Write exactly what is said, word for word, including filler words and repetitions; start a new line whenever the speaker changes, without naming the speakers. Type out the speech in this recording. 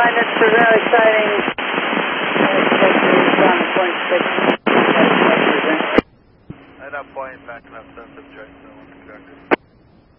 it's a very exciting.
At that point, backing up sensitive track, so one conductor.